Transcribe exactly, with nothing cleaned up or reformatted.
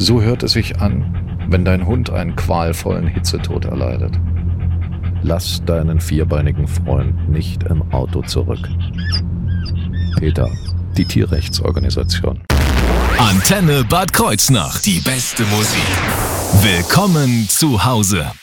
So hört es sich an, wenn dein Hund einen qualvollen Hitzetod erleidet. Lass deinen vierbeinigen Freund nicht im Auto zurück. PETA, die Tierrechtsorganisation. Antenne Bad Kreuznach, die beste Musik. Willkommen zu Hause.